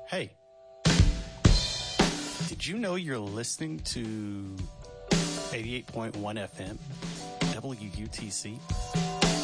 Hey, did you know you're listening to 88.1 FM, WUTC?